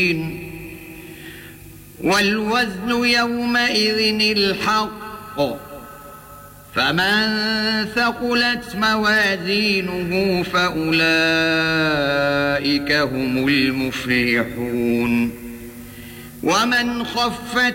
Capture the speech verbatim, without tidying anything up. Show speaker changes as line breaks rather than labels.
والوزن يومئذ الحق فمن ثقلت موازينه فأولئك هم المفلحون ومن خفت